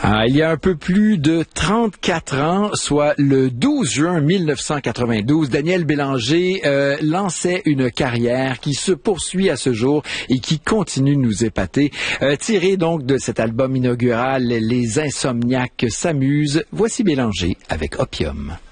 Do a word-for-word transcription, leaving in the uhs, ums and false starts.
Ah, il y a un peu plus de trente-quatre ans, soit le douze juin mille neuf cent quatre-vingt-douze, Daniel Bélanger euh, lançait une carrière qui se poursuit à ce jour et qui continue de nous épater. Euh, tiré donc de cet album inaugural, Les Insomniaques s'amusent, voici Bélanger avec Opium.